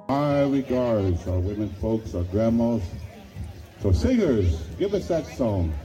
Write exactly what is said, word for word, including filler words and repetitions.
My regards, our women folks, our grandmas. So singers, give us that song.